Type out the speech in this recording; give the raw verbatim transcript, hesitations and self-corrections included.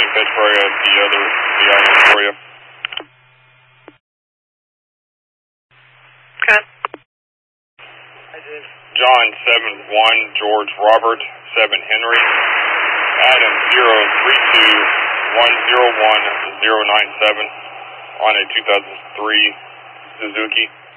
dispatch for uh, the other the item for you. Okay. John seven one, George Robert seven Henry, Adam zero three two one zero one zero nine seven on a two thousand three Suzuki.